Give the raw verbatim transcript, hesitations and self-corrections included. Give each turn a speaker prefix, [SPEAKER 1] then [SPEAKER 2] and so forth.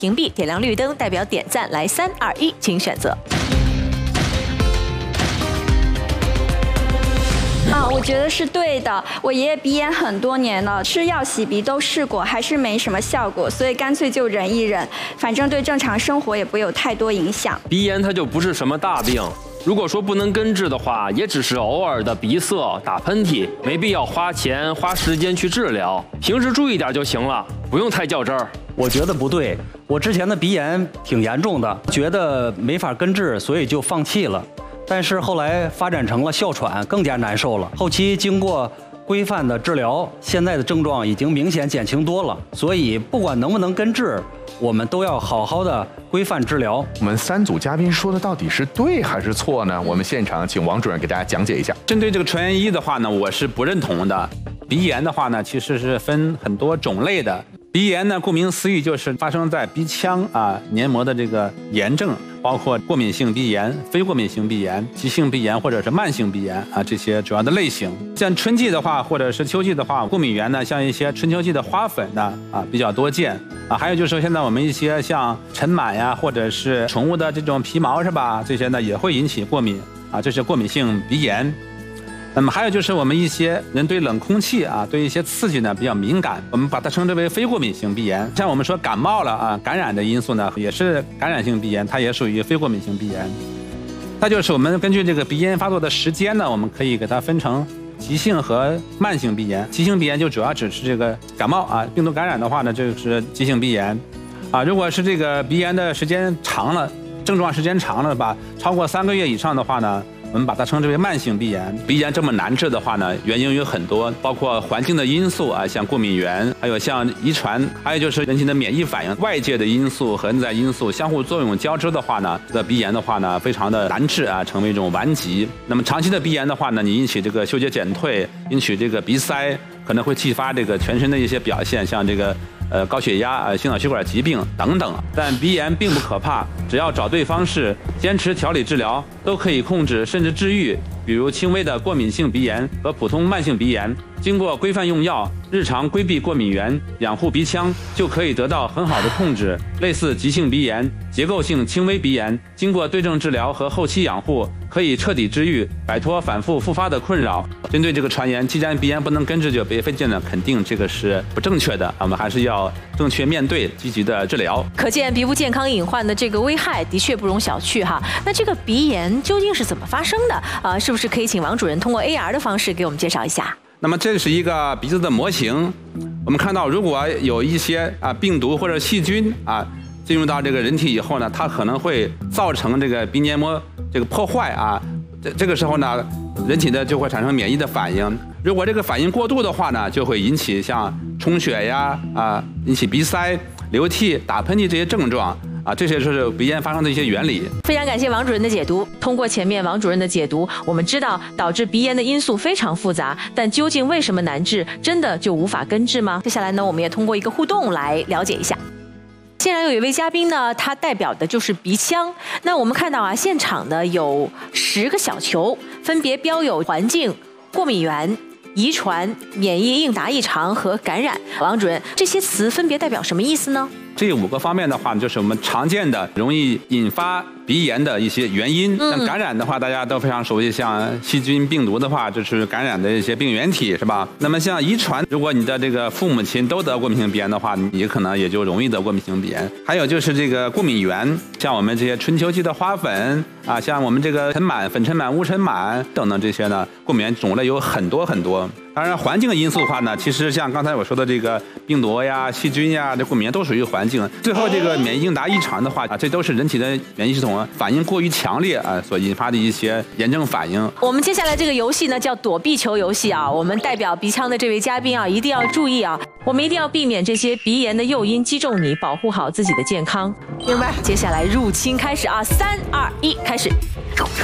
[SPEAKER 1] 屏蔽，点亮绿灯代表点赞，来三二一，请选择。
[SPEAKER 2] 啊，我觉得是对的。我爷爷鼻炎很多年了，吃药洗鼻都试过，还是没什么效果，所以干脆就忍一忍，反正对正常生活也不会有太多影响。
[SPEAKER 3] 鼻炎它就不是什么大病，如果说不能根治的话，也只是偶尔的鼻塞、打喷嚏，没必要花钱花时间去治疗，平时注意点就行了，不用太较真儿。
[SPEAKER 4] 我觉得不对，我之前的鼻炎挺严重的，觉得没法根治，所以就放弃了。但是后来发展成了哮喘，更加难受了。后期经过规范的治疗，现在的症状已经明显减轻多了。所以不管能不能根治，我们都要好好的规范治疗。
[SPEAKER 5] 我们三组嘉宾说的到底是对还是错呢？我们现场请王主任给大家讲解一下。
[SPEAKER 6] 针对这个传言一的话呢，我是不认同的。鼻炎的话呢，其实是分很多种类的。鼻炎呢，顾名思义就是发生在鼻腔啊黏膜的这个炎症，包括过敏性鼻炎、非过敏性鼻炎、急性鼻炎或者是慢性鼻炎啊这些主要的类型。像春季的话，或者是秋季的话，过敏源呢，像一些春秋季的花粉呢啊比较多见啊。还有就是现在我们一些像尘螨呀，或者是宠物的这种皮毛是吧？这些呢也会引起过敏啊，这是过敏性鼻炎。那么还有就是我们一些人对冷空气啊，对一些刺激呢比较敏感，我们把它称之为非过敏性鼻炎。像我们说感冒了啊，感染的因素呢也是感染性鼻炎，它也属于非过敏性鼻炎。那就是我们根据这个鼻炎发作的时间呢，我们可以给它分成急性和慢性鼻炎。急性鼻炎就主要指是这个感冒啊，病毒感染的话呢，这个是急性鼻炎啊。如果是这个鼻炎的时间长了，症状时间长了吧，超过三个月以上的话呢，我们把它称之为慢性鼻炎。鼻炎这么难治的话呢，原因有很多，包括环境的因素啊，像过敏源，还有像遗传，还有就是人体的免疫反应，外界的因素和内在因素相互作用交织的话呢，这个鼻炎的话呢，非常的难治啊，成为一种顽疾。那么长期的鼻炎的话呢，你引起这个嗅觉减退，引起这个鼻塞，可能会激发这个全身的一些表现，像这个呃高血压、呃心脑血管疾病等等。但鼻炎并不可怕，只要找对方式，坚持调理治疗，都可以控制甚至治愈。比如轻微的过敏性鼻炎和普通慢性鼻炎，经过规范用药，日常规避过敏源，养护鼻腔，就可以得到很好的控制。类似急性鼻炎、结构性轻微鼻炎，经过对症治疗和后期养护，可以彻底治愈，摆脱反复复发的困扰。针对这个传言，既然鼻炎不能根治就别费劲了，肯定这个是不正确的。我们还是要正确面对，积极的治疗。
[SPEAKER 1] 可见皮肤健康隐患的这个危害的确不容小觑哈。那这个鼻炎究竟是怎么发生的啊？是不是可以请王主任通过 A R 的方式给我们介绍一下？
[SPEAKER 6] 那么这是一个鼻子的模型，我们看到如果有一些啊病毒或者细菌啊进入到这个人体以后呢，它可能会造成这个鼻黏膜这个破坏啊，这这个时候呢，人体的就会产生免疫的反应。如果这个反应过度的话呢，就会引起像充血呀啊，引起鼻塞、流涕、打喷嚏这些症状。啊，这些是鼻炎发生的一些原理。
[SPEAKER 1] 非常感谢王主任的解读。通过前面王主任的解读，我们知道导致鼻炎的因素非常复杂，但究竟为什么难治，真的就无法根治吗？接下来呢，我们也通过一个互动来了解一下。现场有一位嘉宾呢，他代表的就是鼻腔。那我们看到啊，现场呢有十个小球，分别标有环境、过敏源、遗传、免疫应答异常和感染。王主任，这些词分别代表什么意思呢？
[SPEAKER 6] 这五个方面的话，就是我们常见的容易引发鼻炎的一些原因。像感染的话，大家都非常熟悉，像细菌、病毒的话，就是感染的一些病原体，是吧？那么像遗传，如果你的这个父母亲都得过敏性鼻炎的话，你可能也就容易得过敏性鼻炎。还有就是这个过敏源，像我们这些春秋季的花粉啊，像我们这个尘螨、粉尘螨、乌尘螨等等这些呢，过敏源种类有很多很多。当然，环境的因素的话呢，其实像刚才我说的这个病毒呀、细菌呀，这过敏源都属于环境。最后这个免疫应答异常的话啊，这都是人体的免疫系统反应过于强烈啊所引发的一些炎症反应。
[SPEAKER 1] 我们接下来这个游戏呢叫躲避球游戏啊，我们代表鼻腔的这位嘉宾啊，一定要注意啊，我们一定要避免这些鼻炎的诱因击中你，保护好自己的健康，明白？接下来入侵开始啊，三二一，开始。